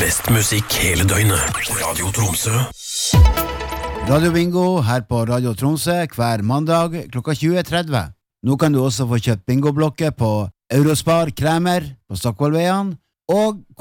Best musikk hele døgnet. Radio Tromsø. Radio Bingo her på Radio Tromsø hver mandag klokka 20.30. Nå kan du også få kjøpt bingoblokker på Eurospar Kremer på Stockholmveien og